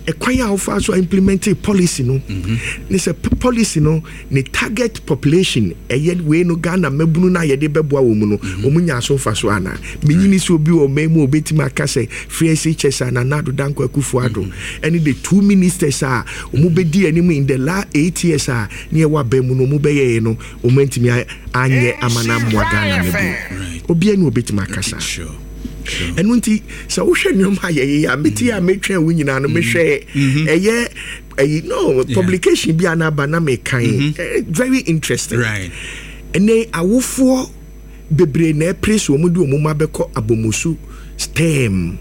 kwanya ofa so implement policy no ne se policy no ne target population we no Ghana mabunu na ye de beboa wo mu no omunya so fa so ana menyini so obi o memu obetima ka se free SHS ana Nado Danko Akufo-Addo any the two ministers are omubedi anim in the last 8 years are near wa be mu no mubeye no omentimi anye amana mo Ghana mebu obi ani obetima kasa and wunti so wohwe nyom aye ya meti a metwa wo nyina no mehwe publication bi anaba na me kan very interesting right and they awofo bebre na press wo mu de wo mabeko abomosu stem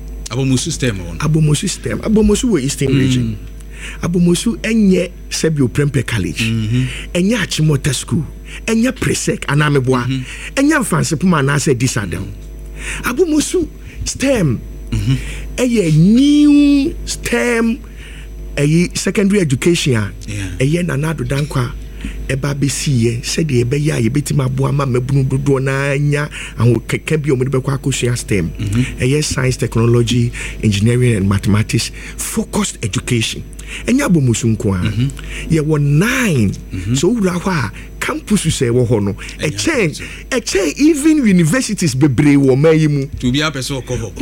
abomosu wo eastern region abomosu enye Sebio Prempeh College enye Achimota School enye Presec anameboa enye Mfanse Puma na say disadel abomosu stem new stem secondary education na Nado Danko eba besiye said ye be ya ye betima boa ma mabunu dodo na nya an keka bi omo de bekwa akosua STEM science, technology, engineering and mathematics focused education enya bomusu nko a ye wo 9 so wura ho a campus say wo ho no e change even universities bebre wo mayimu to be a person okoho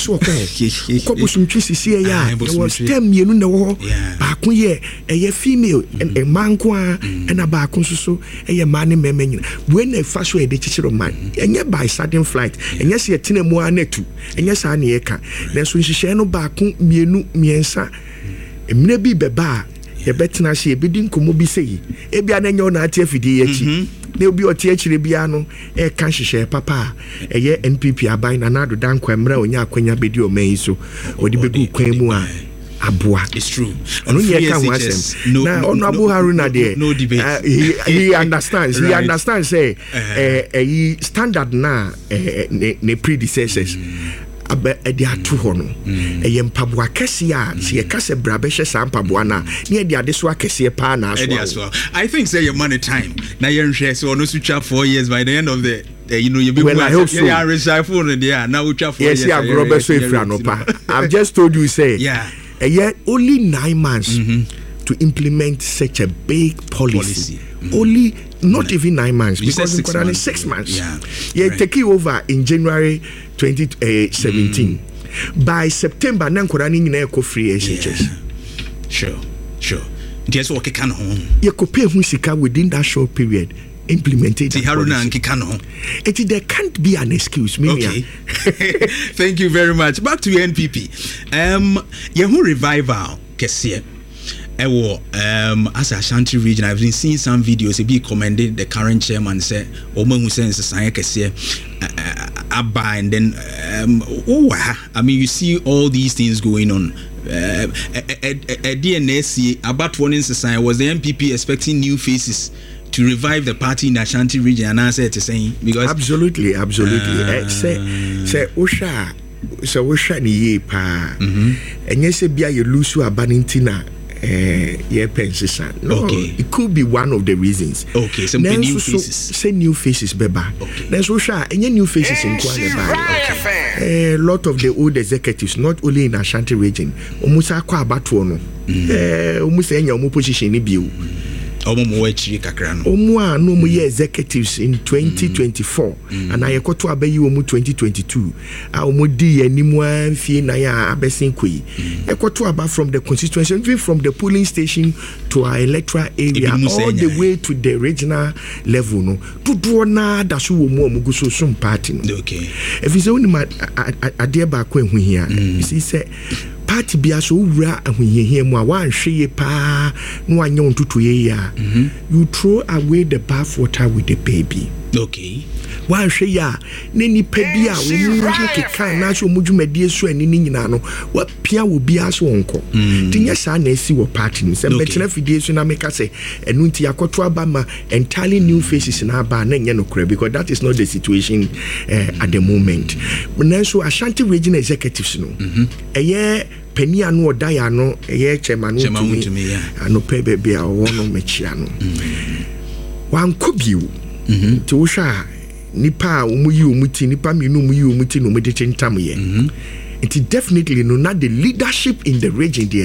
ko busumtwi sisi ya wo STEM yenu na wo ba ko ye female e manko a na ba ko so man meme nyina when e fa so e de chichiro man enye by sudden flight enye se etena mu anetu enye sa na ye ka na so nhihye no ba ko mienu miensa emne bi beba ye betena hye ebedi nkomo bi sei ebia na nyo na ate afidi yachi na obi ote akire bia no e kan hyehyɛ papa eye NPP aban na Nado Danko emra onya akwanya bedi o man so odi begu kwan mu a aboa. It's true. No Honorable Haruna there. No debate. He understands. Right. He understands. Say, standard na ne predecessors. Abe edi atu ho no. Mpaboa kese a se kase brabe hye sa mpaboa na ne edi ade so akese pa na so. I think say your money time. Na yen hwe so no switch 4 years by the end of the you be well, I hope so. Yeah, phone there. Now we 4 years. Yes, Grobe so ifranopa. I've just told you say. Yeah. Only 9 months to implement such a big policy. Only not even 9 months because it's only 6 months. Take it over in January 2017. By September, Nankorani nyina ko free SHS. Sure. Just what can home. You could pay musika within that short period. Implemented. There can't be an excuse. Okay. Thank you very much. Back to NPP. Yehu revival kesiye. As Ashanti region, I've been seeing some videos. Be commended the current chairman say, "Omo Hussein Sanya kesiye." And then, I mean, you see all these things going on. DNSC about one in society was the NPP expecting new faces to revive the party in Ashanti region, and I said to saying because absolutely. Say Osha, so Osha ni ye pa, and yes, be a lusu abanintina. It could be one of the reasons. Okay, some new faces. Say new faces, beba. There's Osha, and new faces in Kwaneba. A lot of the old executives, not only in Ashanti region, Omusa kwa batuono. Omusa enya omu position ni biu. Omwa no mu executives in 2024 and I ekoto abayi omu 2022 omu di animu amfie na ya abesin koi ekoto aba from the constituency, even from the polling station to our electoral area all the way to the regional level no dodo na da so omu guso sum party no. Okay, if you say oni ma ade ba ko ehu hia you see say party bia so wura ahunhehia mu a wanhwe pa no anya ontutu ye ya you throw away the bath water with the baby. Okay, wanhwe ya ne nipa bia wo mu keka na so mudwumadi so ani ni nyina no wa pia wo bia so wonko tinya sa na esi wo party ni se betena fidie so na meka se enu nti yakoto aba ma entirely new faces na aba na nya no kra because that is not the situation at the moment. So Ashanti region executives no penny anu odaya no chairman to me ano pe baby a wono mechia no wan kobiu ti wo hwa nipa omuyi omuti nipa minu omuyi omuti no medete ntam ye it definitely no not the leadership in the region there